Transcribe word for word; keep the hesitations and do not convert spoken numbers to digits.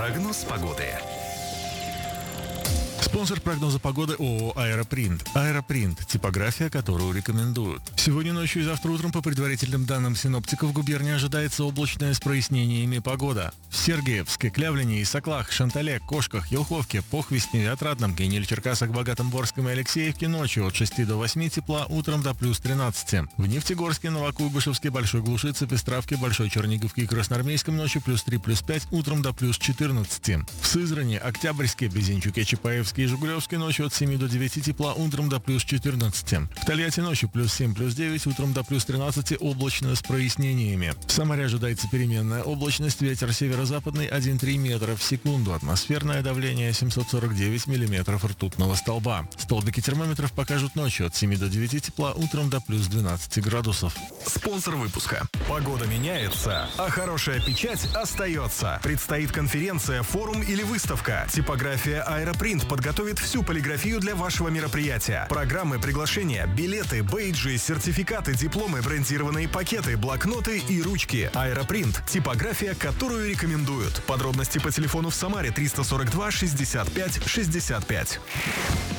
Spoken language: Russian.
Прогноз погоды. Спонсор прогноза погоды ООО «Аэропринт». «Аэропринт» – типография, которую рекомендуют. Сегодня ночью и завтра утром, по предварительным данным синоптиков, в губернии ожидается облачная с прояснениями погода. В Сергеевске, Клявлине, Исаклах, Шантале, Кошках, Елховке, Похвестне, Отрадном, Генель, Черкасах, Богатом, Борском и Алексеевке ночью от шести до восьми тепла, утром до плюс тринадцати. В Нефтегорске, Новокуйбышевске, Большой Глушице, Пестравке, Большой Черниговке и Красноармейском ночью плюс три, плюс пять, утром до плюс четырнадцати. В Сызрани, Октябрьске, Безенчуке, Чапаевске и Жигулевске ночью от семи до девяти тепла, утром до плюс четырнадцати. В Тольятти ночью плюс семь, плюс девять, утром до плюс тринадцати, облачно с прояснениями. В Самаре ожидается переменная облачность, ветер северо-западный один целых три метра в секунду, атмосферное давление семьсот сорок девять миллиметров ртутного столба. Столбики термометров покажут ночью от семи до девяти тепла, утром до плюс двенадцати градусов. Спонсор выпуска. Погода меняется, а хорошая печать остается. Предстоит конференция, форум или выставка. Типография «Аэропринт» подготовит всю полиграфию для вашего мероприятия. Программы, приглашения, билеты, бейджи, сертификаты, дипломы, брендированные пакеты, блокноты и ручки. «Аэропринт» – типография, которую рекомендуют. Подробности по телефону в Самаре триста сорок два шестьдесят пять шестьдесят пять.